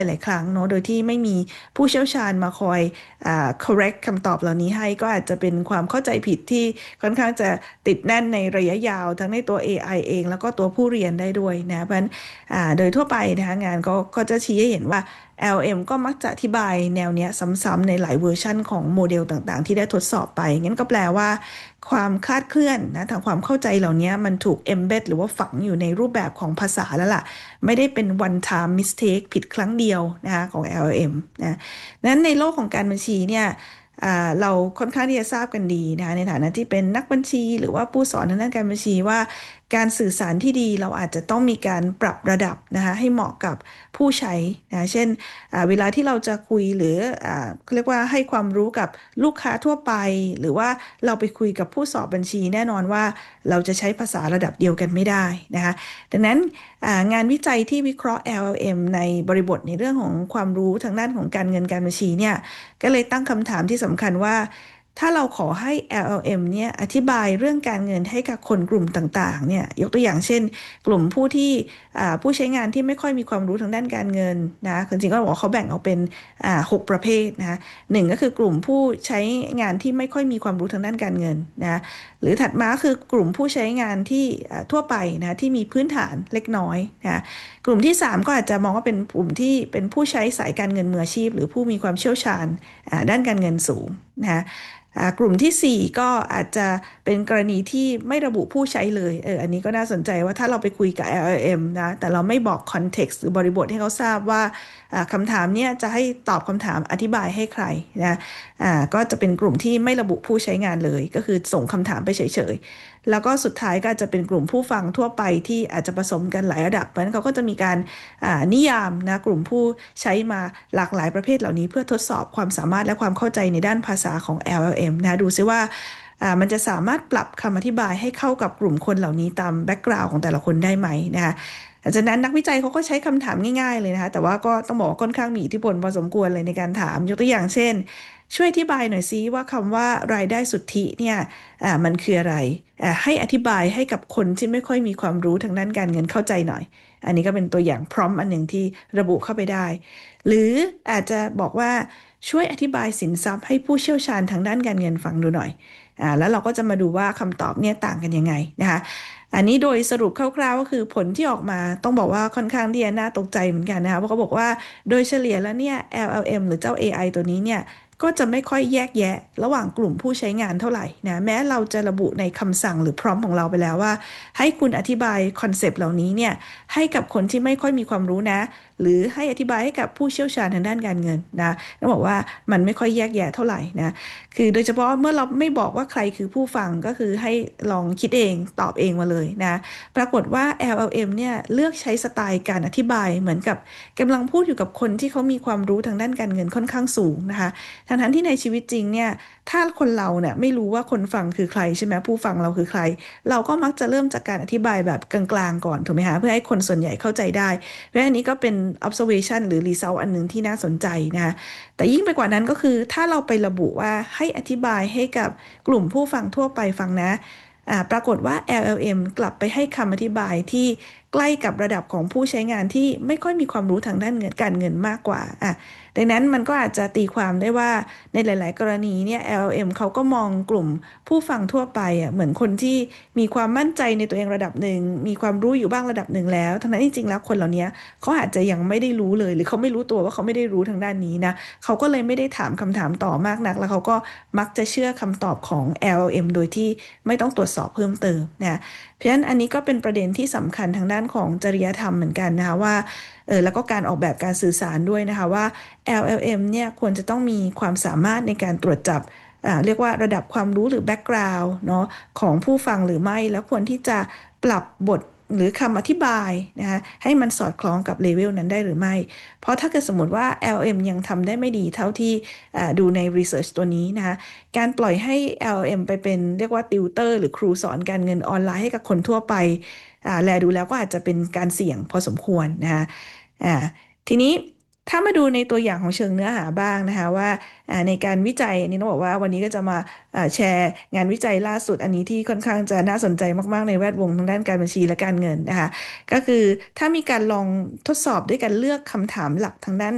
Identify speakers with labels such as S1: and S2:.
S1: หลายครั้งเนาะโดยที่ไม่มีผู้เชี่ยวชาญมาคอยcorrect คำตอบเหล่านี้ให้ก็อาจจะเป็นความเข้าใจผิดที่ค่อนข้างจะติดแน่นในระยะยาวทั้งในตัว AI เองแล้วก็ตัวผู้เรียนได้ด้วยนะเพราะฉะนั้นโดยทั่วไปนะคะงานก็จะชี้ให้เห็นว่า LLM ก็มักจะอธิบายแนวเนี้ยซ้ำๆในหลายเวอร์ชั่นของโมเดลต่างๆที่ได้ทดสอบไปงั้นก็แปลว่าความคลาดเคลื่อนนะทางความเข้าใจเหล่านี้มันถูก embed หรือว่าฝังอยู่ในรูปแบบของภาษาแล้วล่ะไม่ได้เป็น one time mistake ผิดครั้งเดียวนะคะของ LLM นะนั้นในโลกของการบัญชีเนี่ยเราค่อนข้างที่จะทราบกันดีนะคะในฐานะที่เป็นนักบัญชีหรือว่าผู้สอนทางด้านการบัญชีว่าการสื่อสารที่ดีเราอาจจะต้องมีการปรับระดับนะคะให้เหมาะกับผู้ใช้นะเช่นเวลาที่เราจะคุยหรือเรียกว่าให้ความรู้กับลูกค้าทั่วไปหรือว่าเราไปคุยกับผู้สอบบัญชีแน่นอนว่าเราจะใช้ภาษาระดับเดียวกันไม่ได้นะคะดังนั้นงานวิจัยที่วิเคราะห์ LLM ในบริบทในเรื่องของความรู้ทางด้านของการเงินการบัญชีเนี่ยก็เลยตั้งคำถามที่สำคัญว่าถ้าเราขอให้ LLM เนี่ยอธิบายเรื่องการเงินให้กับคนกลุ่มต่างๆเนี่ยยกตัวอย่างเช่นกลุ่มผู้ที่ผู้ใช้งานที่ไม่ค่อยมีความรู้ทางด้านการเงินนะจริงๆก็บอกว่าเขาแบ่งออกเป็น6ประเภทนะหนึ่งก็คือกลุ่มผู้ใช้งานที่ไม่ค่อยมีความรู้ทางด้านการเงินนะหรือถัดมาคือกลุ่มผู้ใช้งานที่ทั่วไปนะที่มีพื้นฐานเล็กน้อยนะกลุ่มที่3ก็อาจจะมองว่าเป็นกลุ่มที่เป็นผู้ใช้สายการเงินมืออาชีพหรือผู้มีความเชี่ยวชาญด้านการเงินสูงนะกลุ่มที่4ก็อาจจะเป็นกรณีที่ไม่ระบุผู้ใช้เลยอันนี้ก็น่าสนใจว่าถ้าเราไปคุยกับ LLM นะแต่เราไม่บอก context หรือบริบทให้เขาทราบว่าคำถามเนี้ยจะให้ตอบคำถามอธิบายให้ใครนะก็จะเป็นกลุ่มที่ไม่ระบุผู้ใช้งานเลยก็คือส่งคำถามไปเฉยๆแล้วก็สุดท้ายก็จะเป็นกลุ่มผู้ฟังทั่วไปที่อาจจะผสมกันหลายระดับเพราะฉะนั้นเขาก็จะมีการนิยามนะกลุ่มผู้ใช้มาหลากหลายประเภทเหล่านี้เพื่อทดสอบความสามารถและความเข้าใจในด้านภาษาของ LLM นะดูซิว่ามันจะสามารถปรับคำอธิบายให้เข้ากับกลุ่มคนเหล่านี้ตามแบ็กกราวด์ของแต่ละคนได้ไหมนะคะจากนั้นนักวิจัยเขาก็ใช้คำถามง่ายๆเลยนะคะแต่ว่าก็ต้องบอกว่าค่อนข้างมีอิทธิพลพอสมควรเลยในการถามยกตัวอย่างเช่นช่วยอธิบายหน่อยซิว่าคำว่ารายได้สุทธิเนี่ยมันคืออะไรให้อธิบายให้กับคนที่ไม่ค่อยมีความรู้ทางด้านการเงินเข้าใจหน่อยอันนี้ก็เป็นตัวอย่างพร้อมอันหนึ่งที่ระบุเข้าไปได้หรืออาจจะบอกว่าช่วยอธิบายสินทรัพย์ให้ผู้เชี่ยวชาญทางด้านการเงินฟังดูหน่อยแล้วเราก็จะมาดูว่าคำตอบเนี่ยต่างกันยังไงนะคะอันนี้โดยสรุปคร่าวๆก็คือผลที่ออกมาต้องบอกว่าค่อนข้างที่จะน่าตกใจเหมือนกันนะคะเพราะเขาบอกว่าโดยเฉลี่ยแล้วเนี่ย LLM หรือเจ้า AI ตัวนี้เนี่ยก็จะไม่ค่อยแยกแยะระหว่างกลุ่มผู้ใช้งานเท่าไหร่นะแม้เราจะระบุในคำสั่งหรือพร้อมของเราไปแล้วว่าให้คุณอธิบายคอนเซปต์เหล่านี้เนี่ยให้กับคนที่ไม่ค่อยมีความรู้นะหรือให้อธิบายให้กับผู้เชี่ยวชาญทางด้านการเงินนะต้องบอกว่ามันไม่ค่อยแยกแยะเท่าไหร่นะคือโดยเฉพาะเมื่อเราไม่บอกว่าใครคือผู้ฟังก็คือให้ลองคิดเองตอบเองมาเลยนะปรากฏว่า LLM เนี่ยเลือกใช้สไตล์การอธิบายเหมือนกับกำลังพูดอยู่กับคนที่เขามีความรู้ทางด้านการเงินค่อนข้างสูงนะคะทั้งที่ในชีวิตจริงเนี่ยถ้าคนเราเนี่ยไม่รู้ว่าคนฟังคือใครใช่ไหมผู้ฟังเราคือใครเราก็มักจะเริ่มจากการอธิบายแบบกลางๆก่อนถูกไหมคะเพื่อให้คนส่วนใหญ่เข้าใจได้เพราะอันนี้ก็เป็น observation หรือ result อันหนึ่งที่น่าสนใจนะคะแต่ยิ่งไปกว่านั้นก็คือถ้าเราไประบุว่าให้อธิบายให้กับกลุ่มผู้ฟังทั่วไปฟังนะปรากฏว่า LLM กลับไปให้คำอธิบายที่ใกล้กับระดับของผู้ใช้งานที่ไม่ค่อยมีความรู้ทางด้านเงินการเงินมากกว่าดังนั้นมันก็อาจจะตีความได้ว่าในหลายๆกรณีเนี่ย LLM เขาก็มองกลุ่มผู้ฟังทั่วไปเหมือนคนที่มีความมั่นใจในตัวเองระดับหนึ่งมีความรู้อยู่บ้างระดับหนึ่งแล้วทั้งนั้นจริงๆแล้วคนเหล่านี้เขาอาจจะยังไม่ได้รู้เลยหรือเขาไม่รู้ตัวว่าเขาไม่ได้รู้ทางด้านนี้นะเขาก็เลยไม่ได้ถามคำถามต่อมากนักแล้วเขาก็มักจะเชื่อคำตอบของ LLM โดยที่ไม่ต้องตรวจสอบเพิ่มเติมนะเพราะฉะนั้นอันนี้ก็เป็นประเด็นที่สำคัญทางด้านของจริยธรรมเหมือนกันนะคะว่าแล้วก็การออกแบบการสื่อสารด้วยนะคะว่า LLM เนี่ยควรจะต้องมีความสามารถในการตรวจจับเรียกว่าระดับความรู้หรือ background เนาะของผู้ฟังหรือไม่แล้วควรที่จะปรับบทหรือคำอธิบายนะคะให้มันสอดคล้องกับเลเวลนั้นได้หรือไม่เพราะถ้าเกิดสมมติว่า LLM ยังทำได้ไม่ดีเท่าที่ดูใน research ตัวนี้นะคะการปล่อยให้ LLM ไปเป็นเรียกว่าติวเตอร์หรือครูสอนการเงินออนไลน์ให้กับคนทั่วไปแลดูแล้วก็อาจจะเป็นการเสี่ยงพอสมควรนะคะทีนี้ถ้ามาดูในตัวอย่างของเชิงเนื้อหาบ้างนะคะว่าในการวิจัยนี่ต้องบอกว่าวันนี้ก็จะมาแชร์งานวิจัยล่าสุดอันนี้ที่ค่อนข้างจะน่าสนใจมากๆในแวดวงทางด้านการบัญชีและการเงินนะคะก็คือถ้ามีการลองทดสอบด้วยการเลือกคำถามหลักทางด้าน